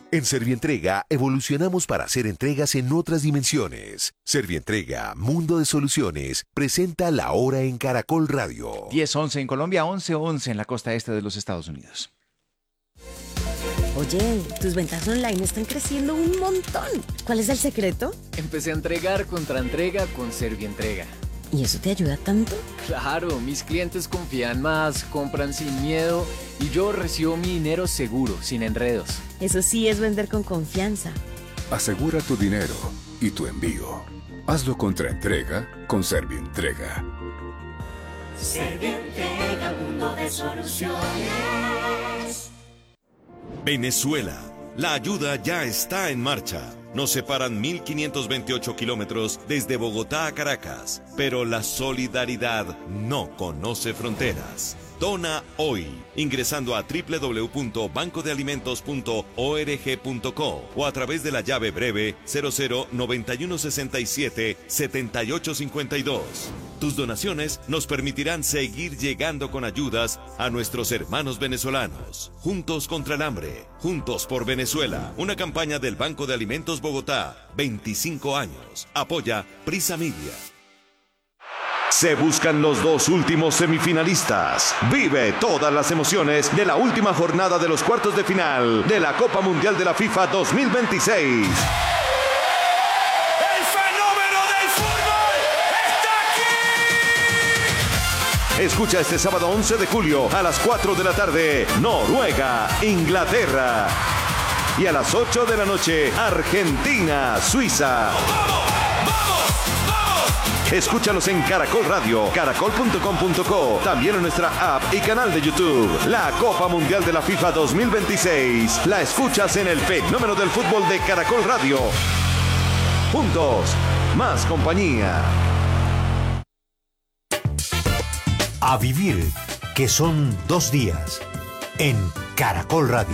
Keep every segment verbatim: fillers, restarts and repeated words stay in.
En Servientrega evolucionamos para hacer entregas en otras dimensiones. Servientrega, Mundo de Soluciones, presenta La Hora en Caracol Radio. diez once en Colombia, once once en la costa este de los Estados Unidos. Oye, tus ventas online están creciendo un montón. ¿Cuál es el secreto? Empecé a entregar contra entrega con Servientrega. ¿Y eso te ayuda tanto? Claro, mis clientes confían más, compran sin miedo y yo recibo mi dinero seguro, sin enredos. Eso sí es vender con confianza. Asegura tu dinero y tu envío. Hazlo contra entrega con Servientrega. Servientrega, mundo de soluciones. Venezuela. La ayuda ya está en marcha. Nos separan mil quinientos veintiocho kilómetros desde Bogotá a Caracas, pero la solidaridad no conoce fronteras. Dona hoy, ingresando a doble u doble u doble u punto banco de alimentos punto org punto co o a través de la llave breve cero cero noventa y uno sesenta y siete setenta y ocho cincuenta y dos. Tus donaciones nos permitirán seguir llegando con ayudas a nuestros hermanos venezolanos. Juntos contra el hambre, juntos por Venezuela. Una campaña del Banco de Alimentos Bogotá, veinticinco años. Apoya Prisa Media. Se buscan los dos últimos semifinalistas. Vive todas las emociones de la última jornada de los cuartos de final de la Copa Mundial de la FIFA dos mil veintiséis. ¡El fenómeno del fútbol está aquí! Escucha este sábado once de julio a las cuatro de la tarde, Noruega, Inglaterra. Y a las ocho de la noche, Argentina, Suiza. ¡Vamos! Escúchalos en Caracol Radio, caracol punto com punto co, también en nuestra app y canal de YouTube. La Copa Mundial de la FIFA dos mil veintiséis. La escuchas en el fenómeno del fútbol de Caracol Radio. Juntos, más compañía. A vivir, que son dos días, en Caracol Radio.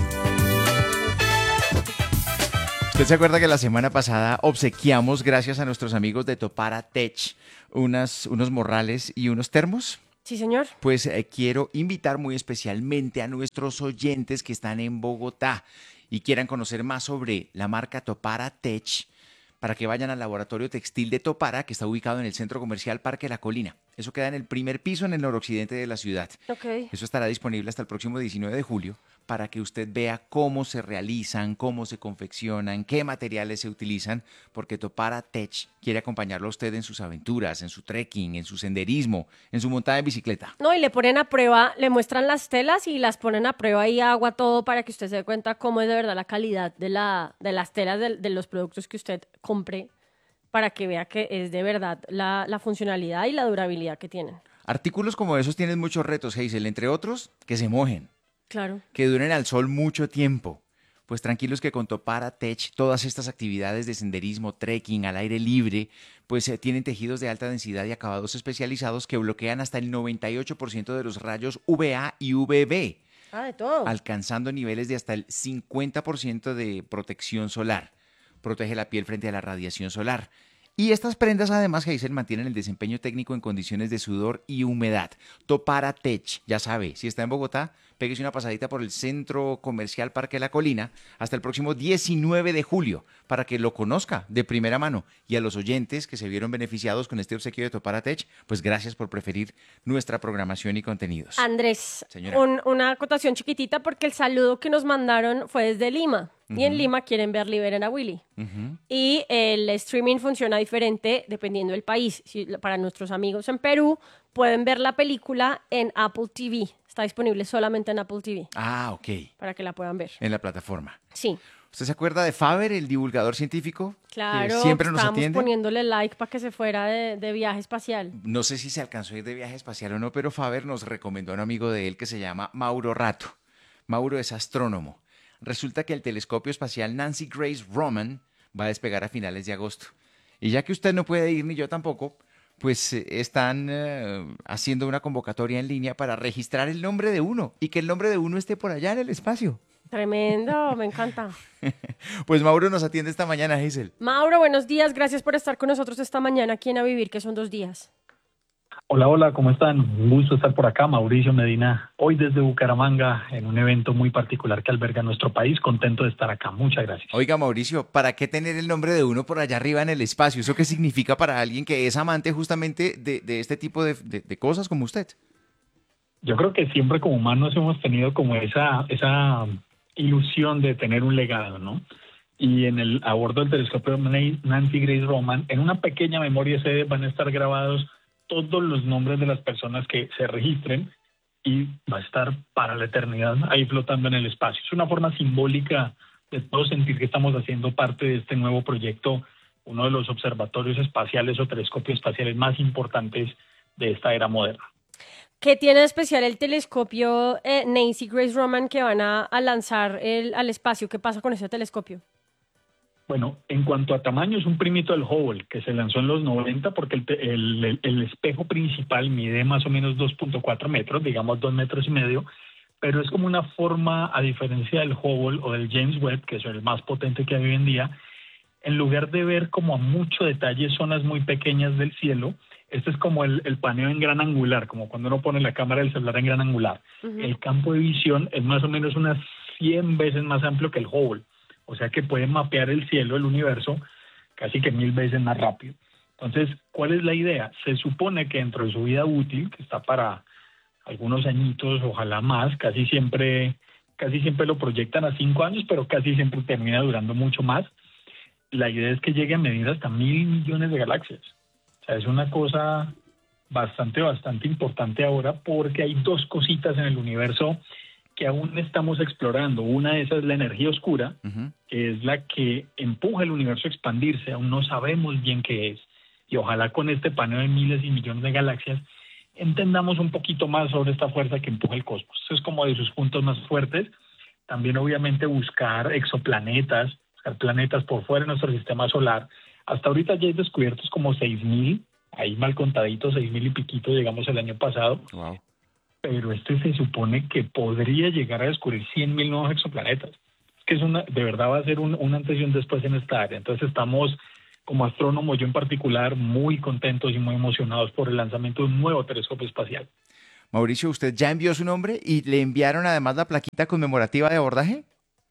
¿Usted se acuerda que la semana pasada obsequiamos, gracias a nuestros amigos de Topara Tech, unas, unos morrales y unos termos? Sí, señor. Pues eh, quiero invitar muy especialmente a nuestros oyentes que están en Bogotá y quieran conocer más sobre la marca Topara Tech, para que vayan al laboratorio textil de Topara, que está ubicado en el centro comercial Parque La Colina. Eso queda en el primer piso en el noroccidente de la ciudad. Okay. Eso estará disponible hasta el próximo diecinueve de julio para que usted vea cómo se realizan, cómo se confeccionan, qué materiales se utilizan, porque Topara Tech quiere acompañarlo a usted en sus aventuras, en su trekking, en su senderismo, en su montada en bicicleta. No, y le ponen a prueba, le muestran las telas y las ponen a prueba y agua, todo, para que usted se dé cuenta cómo es de verdad la calidad de, la, de las telas de, de los productos que usted compre, para que vea que es de verdad la, la funcionalidad y la durabilidad que tienen. Artículos como esos tienen muchos retos, Hazel, entre otros, que se mojen. Claro. Que duren al sol mucho tiempo. Pues tranquilos que con Topara Tech todas estas actividades de senderismo, trekking, al aire libre, pues eh, tienen tejidos de alta densidad y acabados especializados que bloquean hasta el noventa y ocho por ciento de los rayos U V A y U V B. Ah, de todo. Alcanzando niveles de hasta el cincuenta por ciento de protección solar. Protege la piel frente a la radiación solar. Y estas prendas además, Hazel, mantienen el desempeño técnico en condiciones de sudor y humedad. Topara Tech, ya sabe, si está en Bogotá, péguese una pasadita por el Centro Comercial Parque La Colina hasta el próximo diecinueve de julio para que lo conozca de primera mano. Y a los oyentes que se vieron beneficiados con este obsequio de Topara Tech, pues gracias por preferir nuestra programación y contenidos. Andrés, Señora. un, una acotación chiquitita porque el saludo que nos mandaron fue desde Lima. Uh-huh. Y en Lima quieren ver Liberen a Willy. Uh-huh. Y el streaming funciona diferente dependiendo del país. Si, para nuestros amigos en Perú, pueden ver la película en Apple T V. Está disponible solamente en Apple T V. Ah, ok. Para que la puedan ver. En la plataforma. Sí. ¿Usted se acuerda de Faber, el divulgador científico? Claro, que siempre nos estábamos atiende. poniéndole like para que se fuera de, de viaje espacial. No sé si se alcanzó a ir de viaje espacial o no, pero Faber nos recomendó a un amigo de él que se llama Mauro Rato. Mauro es astrónomo. Resulta que el telescopio espacial Nancy Grace Roman va a despegar a finales de agosto. Y ya que usted no puede ir, ni yo tampoco, pues eh, están eh, haciendo una convocatoria en línea para registrar el nombre de uno y que el nombre de uno esté por allá en el espacio. Tremendo, me encanta. Pues Mauro nos atiende esta mañana, Hazel. Mauro, buenos días, gracias por estar con nosotros esta mañana aquí en A Vivir, que son dos días. Hola, hola, ¿cómo están? Un gusto estar por acá, Mauricio Medina, hoy desde Bucaramanga, en un evento muy particular que alberga nuestro país. Contento de estar acá, muchas gracias. Oiga, Mauricio, ¿para qué tener el nombre de uno por allá arriba en el espacio? ¿Eso qué significa para alguien que es amante justamente de, de este tipo de, de, de cosas como usted? Yo creo que siempre como humanos hemos tenido como esa, esa ilusión de tener un legado, ¿no? Y en el a bordo del telescopio Nancy Grace Roman, en una pequeña memoria S D van a estar grabados todos los nombres de las personas que se registren y va a estar para la eternidad ahí flotando en el espacio. Es una forma simbólica de todos sentir que estamos haciendo parte de este nuevo proyecto, uno de los observatorios espaciales o telescopios espaciales más importantes de esta era moderna. ¿Qué tiene de especial el telescopio eh, Nancy Grace Roman que van a, a lanzar el, al espacio? ¿Qué pasa con ese telescopio? Bueno, en cuanto a tamaño, es un primito del Hubble, que se lanzó en los noventa, porque el, el, el, el espejo principal mide más o menos dos punto cuatro metros, digamos dos metros y medio, pero es como una forma, a diferencia del Hubble o del James Webb, que es el más potente que hay hoy en día, en lugar de ver como a mucho detalle zonas muy pequeñas del cielo, este es como el, el paneo en gran angular, como cuando uno pone la cámara del celular en gran angular. Uh-huh. El campo de visión es más o menos unas cien veces más amplio que el Hubble. O sea que puede mapear el cielo, el universo, casi que mil veces más rápido. Entonces, ¿cuál es la idea? Se supone que dentro de su vida útil, que está para algunos añitos, ojalá más, casi siempre, casi siempre lo proyectan a cinco años, pero casi siempre termina durando mucho más. La idea es que llegue a medir hasta mil millones de galaxias. O sea, es una cosa bastante, bastante importante ahora, porque hay dos cositas en el universo que aún estamos explorando. Una de esas es la energía oscura, uh-huh. que es la que empuja el universo a expandirse. Aún no sabemos bien qué es. Y ojalá con este paneo de miles y millones de galaxias entendamos un poquito más sobre esta fuerza que empuja el cosmos. Eso es como de sus puntos más fuertes. También obviamente buscar exoplanetas, buscar planetas por fuera de nuestro sistema solar. Hasta ahorita ya hay descubiertos como seis mil, ahí mal contaditos, seis mil y piquito, digamos, el año pasado. Wow. Pero este se supone que podría llegar a descubrir cien mil nuevos exoplanetas. Es que es una, de verdad va a ser un, un antes y un después en esta área. Entonces estamos, como astrónomos, yo en particular, muy contentos y muy emocionados por el lanzamiento de un nuevo telescopio espacial. Mauricio, ¿usted ya envió su nombre y le enviaron además la plaquita conmemorativa de abordaje?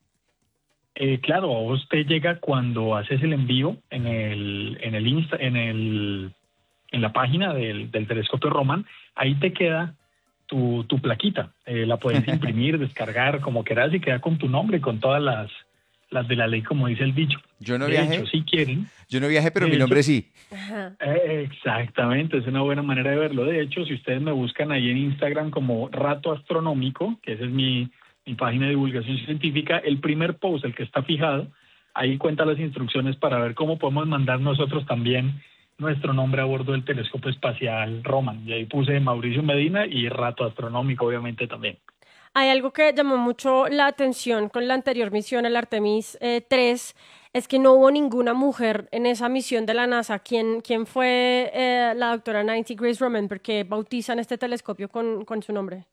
Eh, claro, a usted llega cuando haces el envío en el, en el Insta, en el, en la página del, del telescopio Roman, ahí te queda Tu, tu plaquita, eh, la puedes imprimir, descargar, como quieras, y queda con tu nombre, con todas las, las de la ley, como dice el dicho. Yo no de viajé. Hecho, si quieren. Yo no viajé, pero mi hecho, nombre sí. Eh, exactamente, es una buena manera de verlo. De hecho, si ustedes me buscan ahí en Instagram como Rato Astronómico, que esa es mi, mi página de divulgación científica, el primer post, el que está fijado, ahí cuenta las instrucciones para ver cómo podemos mandar nosotros también nuestro nombre a bordo del telescopio espacial Roman. Y ahí puse Mauricio Medina y Rato Astronómico, obviamente, también. Hay algo que llamó mucho la atención con la anterior misión, el Artemis eh, tres, es que no hubo ninguna mujer en esa misión de la NASA. ¿Quién, quién fue eh, la doctora Nancy Grace Roman? Porque bautizan este telescopio con, con su nombre.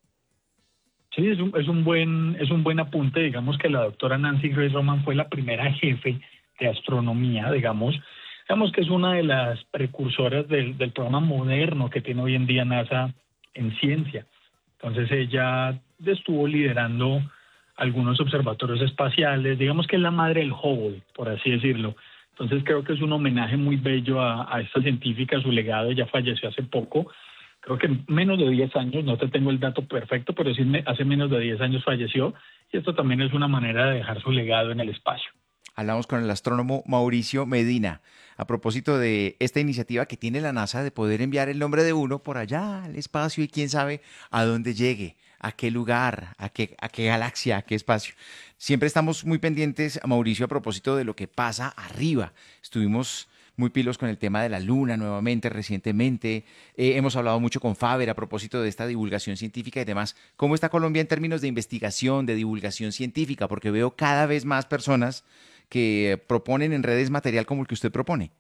Sí, es un, es un buen, es un buen apunte. Digamos que la doctora Nancy Grace Roman fue la primera jefe de astronomía, digamos, Digamos que es una de las precursoras del, del programa moderno que tiene hoy en día NASA en ciencia. Entonces ella estuvo liderando algunos observatorios espaciales, digamos que es la madre del Hubble, por así decirlo. Entonces creo que es un homenaje muy bello a, a esta científica, su legado. Ella falleció hace poco, creo que menos de diez años, no te tengo el dato perfecto, pero sí hace menos de diez años falleció, y esto también es una manera de dejar su legado en el espacio. Hablamos con el astrónomo Mauricio Medina a propósito de esta iniciativa que tiene la NASA de poder enviar el nombre de uno por allá al espacio y quién sabe a dónde llegue, a qué lugar, a qué, a qué galaxia, a qué espacio. Siempre estamos muy pendientes, Mauricio, a propósito de lo que pasa arriba. Estuvimos muy pilos con el tema de la Luna nuevamente, recientemente. Eh, hemos hablado mucho con Faber a propósito de esta divulgación científica y demás. ¿Cómo está Colombia en términos de investigación, de divulgación científica? Porque veo cada vez más personas que proponen en redes material como el que usted propone.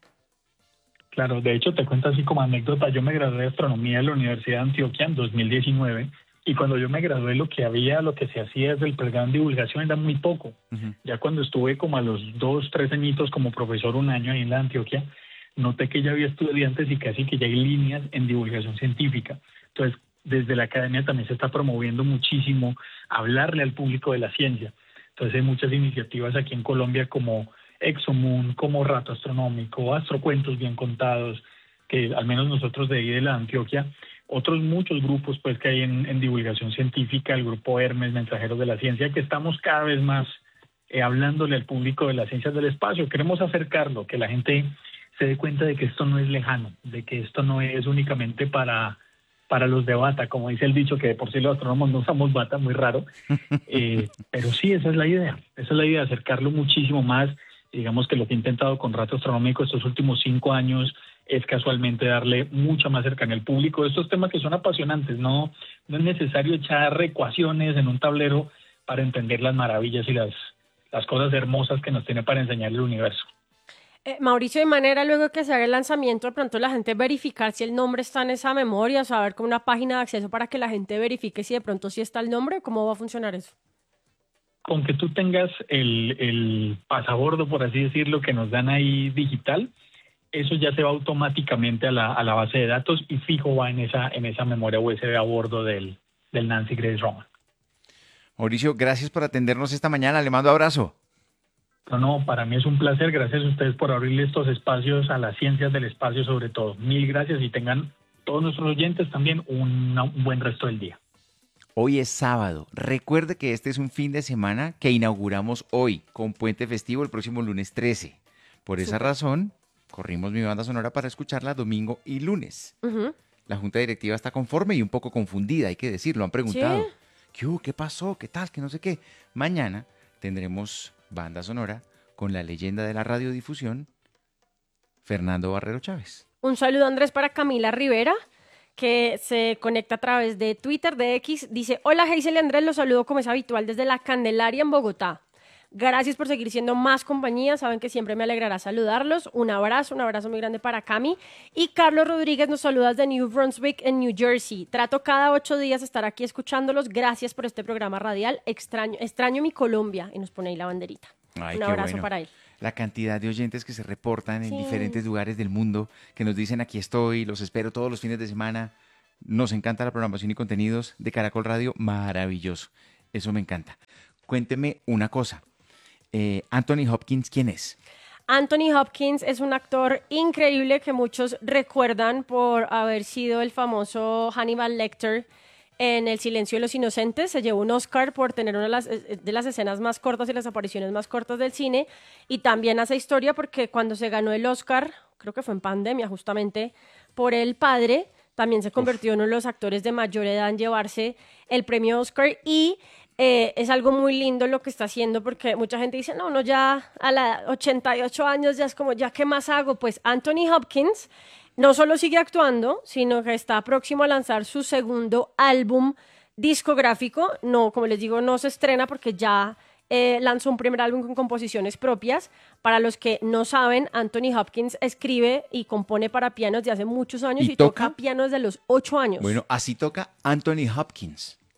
Claro, de hecho te cuento así como anécdota, yo me gradué de astronomía de la Universidad de Antioquia en dos mil diecinueve y cuando yo me gradué lo que había, lo que se hacía desde el programa de divulgación era muy poco. Uh-huh. Ya cuando estuve como a los dos, tres añitos como profesor un año ahí en la Antioquia, noté que ya había estudiantes y casi que ya hay líneas en divulgación científica. Entonces, desde la academia también se está promoviendo muchísimo hablarle al público de la ciencia. Entonces hay muchas iniciativas aquí en Colombia como Exomoon, como Rato Astronómico, Astrocuentos Bien Contados, que al menos nosotros de ahí de la Antioquia, otros muchos grupos pues que hay en, en divulgación científica, el grupo Hermes, Mensajeros de la Ciencia, que estamos cada vez más eh, hablándole al público de las ciencias del espacio. Queremos acercarlo, que la gente se dé cuenta de que esto no es lejano, de que esto no es únicamente para, para los de bata, como dice el dicho, que de por sí los astrónomos no usamos bata, muy raro. Eh, pero sí, esa es la idea, esa es la idea, acercarlo muchísimo más. Digamos que lo que he intentado con Rato Astronómico estos últimos cinco años es casualmente darle mucha más cercanía al público. Estos temas que son apasionantes, no, no es necesario echar ecuaciones en un tablero para entender las maravillas y las, las cosas hermosas que nos tiene para enseñar el universo. Eh, Mauricio, de manera luego que se haga el lanzamiento, de pronto la gente verificar si el nombre está en esa memoria, o saber como una página de acceso para que la gente verifique si de pronto sí está el nombre, ¿cómo va a funcionar eso? Con que tú tengas el, el pasabordo, por así decirlo, que nos dan ahí digital, eso ya se va automáticamente a la, a la base de datos y fijo va en esa, en esa memoria U S B a bordo del, del Nancy Grace Roman. Mauricio, gracias por atendernos esta mañana. Le mando abrazo. No, no, para mí es un placer. Gracias a ustedes por abrirle estos espacios a las ciencias del espacio sobre todo. Mil gracias y tengan todos nuestros oyentes también un, un buen resto del día. Hoy es sábado. Recuerde que este es un fin de semana que inauguramos hoy con puente festivo el próximo lunes trece. Por esa razón, corrimos mi banda sonora para escucharla domingo y lunes. Uh-huh. La junta directiva está conforme y un poco confundida, hay que decirlo. Han preguntado, ¿sí? ¿Qué hubo? ¿Qué pasó? ¿Qué tal? ¿Qué no sé qué? Mañana tendremos banda sonora con la leyenda de la radiodifusión, Fernando Barrero Chávez. Un saludo, Andrés, para Camila Rivera, que se conecta a través de Twitter, de X. Dice, hola, Hazel y Andrés, los saludo como es habitual desde La Candelaria en Bogotá. Gracias por seguir siendo más compañía, saben que siempre me alegrará saludarlos. Un abrazo, un abrazo muy grande para Cami. Y Carlos Rodríguez nos saluda desde New Brunswick en New Jersey. Trato cada ocho días estar aquí escuchándolos. Gracias por este programa radial. Extraño, extraño mi Colombia. Y nos pone ahí la banderita. Ay, un abrazo bueno. para él. La cantidad de oyentes que se reportan en sí. diferentes lugares del mundo, que nos dicen aquí estoy, los espero todos los fines de semana. Nos encanta la programación y contenidos de Caracol Radio. Maravilloso. Eso me encanta. Cuénteme una cosa. Eh, Anthony Hopkins, ¿quién es? Anthony Hopkins es un actor increíble que muchos recuerdan por haber sido el famoso Hannibal Lecter en El Silencio de los Inocentes. Se llevó un Oscar por tener una de las, de las escenas más cortas y las apariciones más cortas del cine. Y también hace historia porque cuando se ganó el Oscar, creo que fue en pandemia justamente, por El Padre, también se convirtió Uf. en uno de los actores de mayor edad en llevarse el premio Oscar. Y Eh, es algo muy lindo lo que está haciendo porque mucha gente dice, no, no, ya a los ochenta y ocho años ya es como, ¿ya qué más hago? Pues Anthony Hopkins no solo sigue actuando, sino que está próximo a lanzar su segundo álbum discográfico. No, como les digo, no se estrena porque ya eh, lanzó un primer álbum con composiciones propias. Para los que no saben, Anthony Hopkins escribe y compone para piano desde hace muchos años y, y toca? toca piano desde los ocho años. Bueno, así toca Anthony Hopkins.